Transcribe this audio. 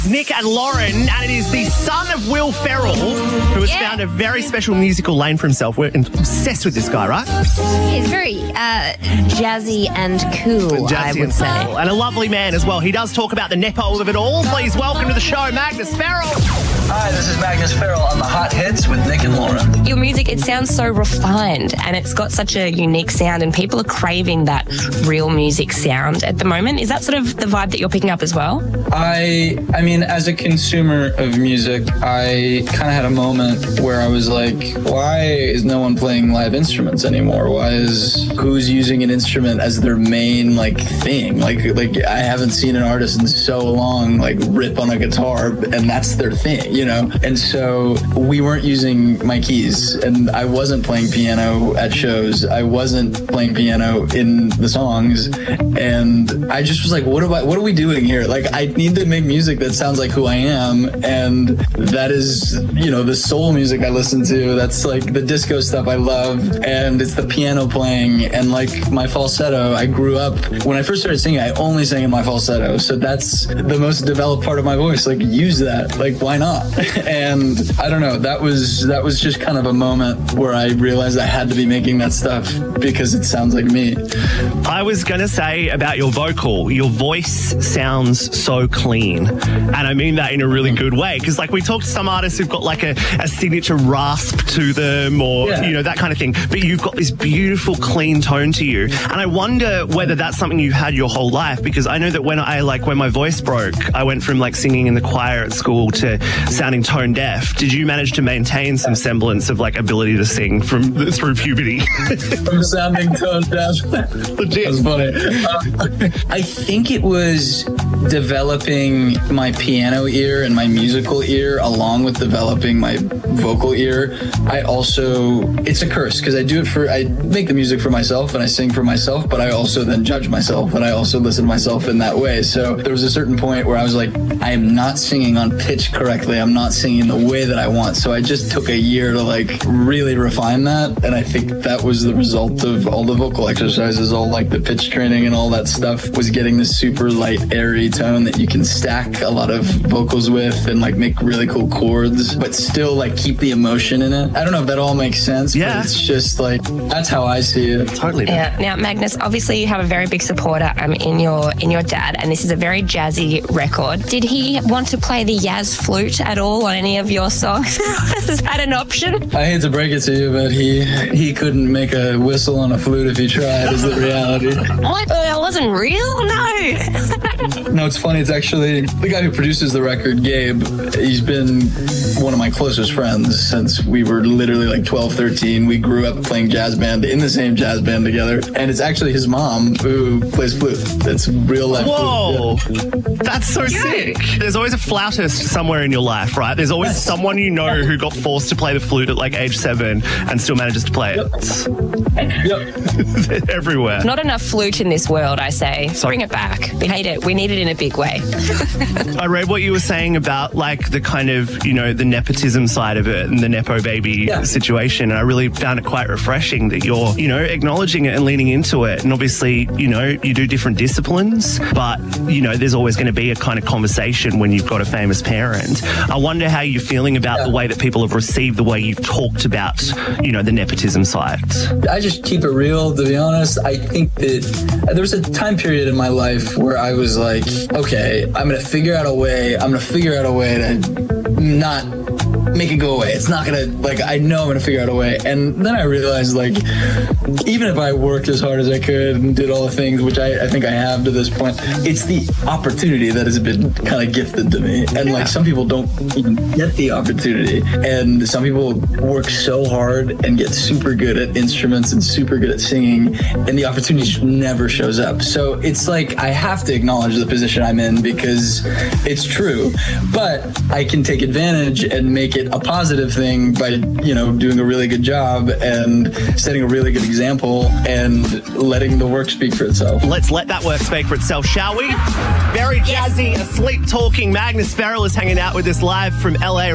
Nick and Lauren, and it is the son of Will Ferrell, who has found a very special musical lane for himself. We're obsessed with this guy, right? He's very jazzy and cool, Jazzy I would and say. cool. And a lovely man as well. He does talk about the nepo of it all. Please welcome to the show, Magnus Ferrell. Hi, this is Magnus Ferrell on the Hot Hits with Nick and Lauren. Your music, it sounds so refined and it's got such a unique sound and people are craving that real music sound at the moment. Is that sort of the vibe that you're picking up as well? I mean, as a consumer of music, I kind of had a moment where I was like, why is no one playing live instruments anymore? Who's using an instrument as their main, thing? Like I haven't seen an artist in so long, rip on a guitar and that's their thing, you know? And so we weren't using my keys and I wasn't playing piano at shows. I wasn't playing piano in the songs. And I just was like, what are we doing here? I need to make music that sounds like who I am. And that is, the soul music I listen to. That's the disco stuff I love. And it's the piano playing and my falsetto. I grew up, when I first started singing, I only sang in my falsetto. So that's the most developed part of my voice. Use that. Why not? And I don't know, that was just kind of a moment where I realized I had to be making that stuff because it sounds like me. I was going to say about your vocal, your voice sounds so clean. And I mean that in a really good way. Because we talk to some artists who've got a signature rasp to them or, that kind of thing. But you've got this beautiful, clean tone to you. And I wonder whether that's something you've had your whole life. Because I know that when my voice broke, I went from singing in the choir at school to sounding tone deaf. Did you manage to maintain some semblance of ability to sing through puberty? From sounding tone deaf. Legit. That's funny. I think it was developing my piano ear and my musical ear along with developing my vocal ear. It's a curse because I make the music for myself and I sing for myself, but I also then judge myself and I also listen to myself in that way. So there was a certain point where I was like, I am not singing on pitch correctly. I'm not singing the way that I want. So I just took a year to really refine that. And I think that was the result of all the vocal exercises, all the pitch training and all that stuff was getting this super light, airy tone that you can stack a lot of vocals with and make really cool chords, but still keep the emotion in it. I don't know if that all makes sense, but it's just that's how I see it. Totally. Yeah. Now, Magnus, obviously you have a very big supporter in your dad, and this is a very jazzy record. Did he want to play the Yaz flute at all on any of your songs? Is that an option? I hate to break it to you, but he couldn't make a whistle on a flute if he tried, is the reality. What? That wasn't real? No. No, it's funny. It's actually the guy who produces the record, Gabe. He's been one of my closest friends since we were literally 12, 13. We grew up playing jazz band in the same jazz band together. And it's actually his mom who plays flute. That's real life Whoa. flute. Yeah. That's so sick. There's always a flautist somewhere in your life, right? There's always someone who got forced to play the flute at age 7 and still manages to play it. Yep. Everywhere. Not enough flute in this world, I say. Bring it back. We hate it. We need it in a big way. I read what you were saying about the kind of, the nepotism side of it and the Nepo baby situation. And I really found it quite refreshing that you're, acknowledging it and leaning into it. And obviously, you do different disciplines, but, there's always going to be a kind of conversation when you've got a famous parent. I wonder how you're feeling about the way that people have received the way you've talked about, the nepotism side. I just keep it real, to be honest. I think that there was a time period in my life where I was like, okay, I'm going to figure out a way to not make it go away. It's not gonna, I know I'm gonna figure out a way. And then I realized, even if I worked as hard as I could and did all the things, which I think I have to this point, it's the opportunity that has been kind of gifted to me. And some people don't even get the opportunity. And some people work so hard and get super good at instruments and super good at singing, and the opportunity just never shows up. So it's I have to acknowledge the position I'm in because it's true. But I can take advantage and make it a positive thing by, doing a really good job and setting a really good example and letting the work speak for itself. Let's let that work speak for itself, shall we? Very jazzy, asleep talking Magnus Ferrell is hanging out with us live from LA.